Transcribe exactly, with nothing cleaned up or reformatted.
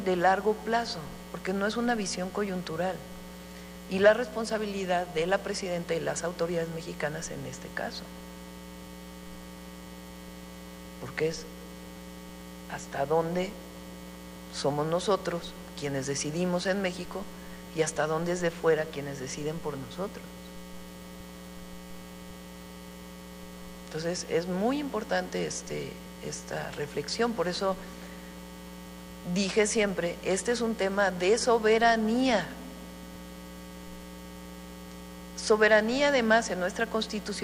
de largo plazo, porque no es una visión coyuntural. Y la responsabilidad de la presidenta y las autoridades mexicanas en este caso. Porque es hasta dónde somos nosotros quienes decidimos en México y hasta dónde es de fuera quienes deciden por nosotros. Entonces es muy importante este, esta reflexión, por eso dije siempre, este es un tema de soberanía. Soberanía además en nuestra Constitución